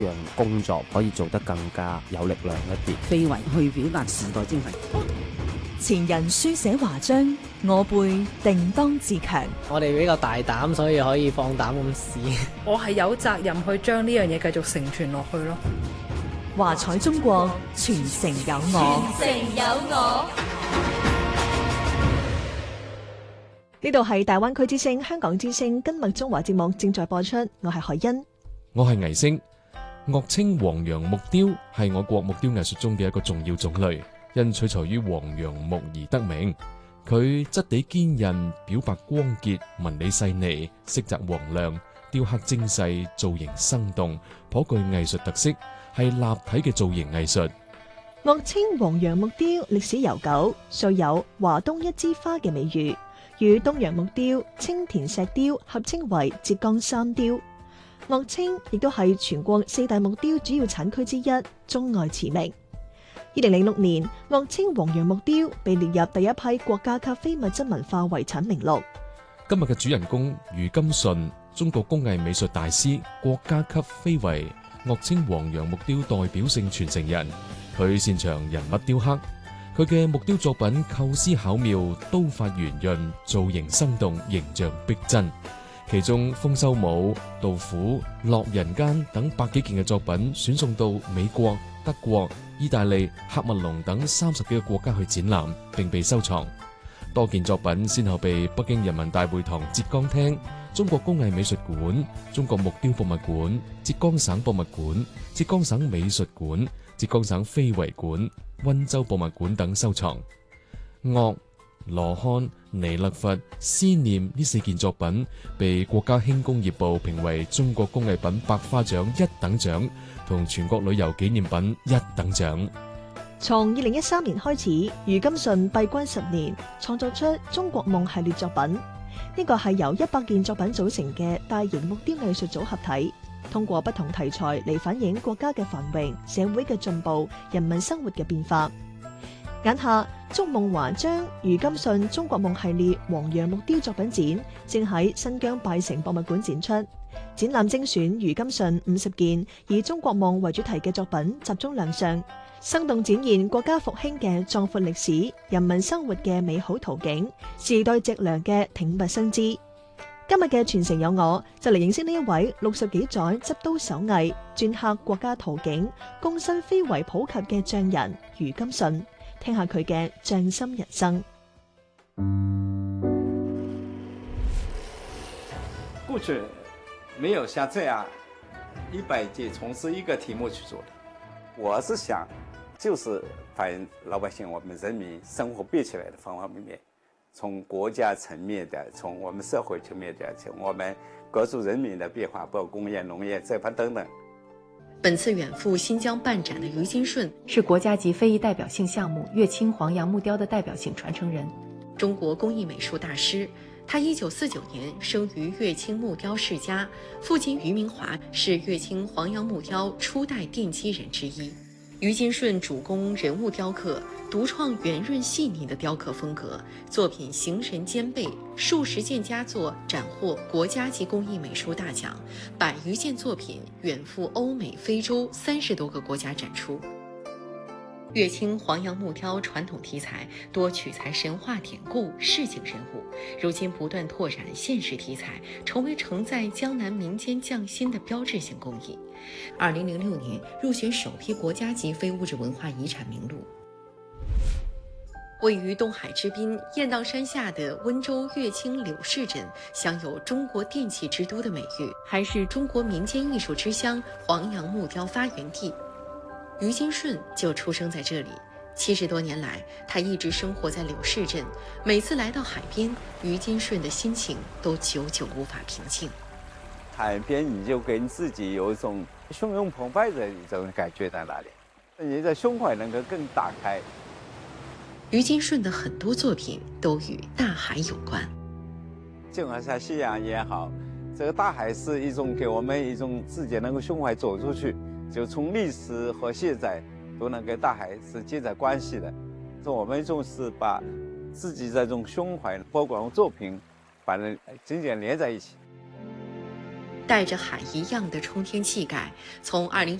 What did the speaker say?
讓工作可以做得更加有力量一啲。 非遺去表達時代精神。 前人書寫華章，我輩定當自強。 我哋比較大膽，所以可以放膽咁試。 我係有責任去將呢樣嘢繼續承傳落去咯。 華彩中國，傳承有我。 傳承有我。 呢度係大灣區之聲、香港之聲跟麥中華節目正在播出，我係海欣， 我係倪星。樂稱黃楊木雕係我國木雕藝術中嘅一個重要種類，因取材於黃楊木而得名。佢質地堅韌，表白光潔，紋理細膩，色澤黃亮，雕刻精細，造型生動，頗具藝術特色，係立體嘅造型藝術。 樂稱黃楊木雕歷史悠久，素有華東一枝花嘅美譽，與東洋木雕、青田石雕合稱為浙江三雕。樂清亦都係全國4大木雕主要產區之一，中外馳名。2006年，樂清黃楊木雕被列入第一批國家級非物質文化遺產名錄。 今日嘅主人公余金順，中國工藝美術大師，國家級非遺樂清黃楊木雕代表性傳承人。佢擅長人物雕刻，佢嘅木雕作品構思巧妙，刀法圓潤，造型生動，形象逼真。其中《豐收舞》、《杜甫》、《落人間》等百幾件嘅作品選送到美國、德國、意大利、喀麥隆等30幾個國家去展覽，並被收藏。多件作品先後被北京人民大會堂浙江廳、中國工藝美術館、中國木雕博物館、浙江省博物館、浙江省美術館、浙江省非遺館、溫州博物館等收藏。樂、羅漢、彌勒佛、思念呢4件作品被國家輕工業部評為中國工藝品百花獎1等獎同全國旅遊紀念品1等獎。 從2013年開始，余金順閉關10年，創作出中國夢系列作品。呢個係由100件作品組成嘅大型木雕藝術組合體，通過不同題材嚟反映國家嘅繁榮、社會嘅進步、人民生活嘅變化。眼下築夢華章余金順中國夢系列黃楊木雕作品展正喺新疆拜城博物館展出，展覽精選余金順50件以中國夢為主題嘅作品集中亮相，生動展現國家復興嘅壯闊歷史、人民生活嘅美好圖景、時代脊梁嘅挺拔身姿。今日嘅傳承有我，就嚟認識呢一位60幾載執刀手藝、鐫刻國家圖景、躬身非遺普及嘅匠人余金順。聽下佢嘅匠心人生。 過去沒有像這樣100屆從事一個題目去做的。我是想，就是反映老百姓我們人民生活變起來的方方面面，從國家層面的，從我們社會層面的，從我們各族人民的變化，包括工業、農業、這番等等。 本次遠赴新疆辦展的余金順是國家級非遺代表性項目樂清黃楊木雕的代表性傳承人， 中國工藝美術大師。他1949年生於樂清木雕世家，父親余明華是樂清黃楊木雕初代奠基人之一。余金順主攻人物雕刻，獨創圓潤細膩的雕刻風格，作品形神兼備，數十件佳作斬獲國家級工藝美術大獎，100餘件作品遠赴歐美、非洲30多個國家展出。樂清黃楊木雕傳統題材多取材神話典故、市井人物，如今不斷拓展現實題材，成為承載江南民間匠心的標誌性工藝。2006年入選首批國家級非物質文化遺產名錄。位於東海之濱雁蕩山下的溫州樂清柳市鎮，享有中國電器之都的美譽，還是中國民間藝術之鄉、黃楊木雕發源地。余金順就出生在這裡，70多年來，他一直生活在柳市鎮。每次來到海邊，余金順的心情都久久無法平靜。 海邊你就給自己有一種洶湧澎湃的一種感覺在那裡，你的胸懷能夠更打開。 余金順的很多作品都與大海有關。 就好像夕陽也好，這個大海是一種給我們一種自己能夠胸懷走出去。就從歷史和現在都能跟大海是接在關係的，所以我們就是把自己這種胸懷，包括作品，把人緊緊連在一起。 带着海一样的冲天气概，从2019